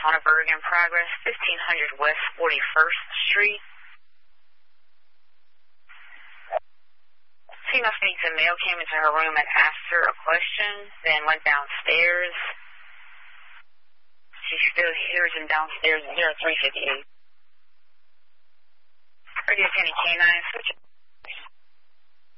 on a Bergen Progress, 1500 West 41st Street. Female speaks a male came into her room and asked her a question, then went downstairs. She still hears him downstairs, 0358. Radio Kenny K9, switch.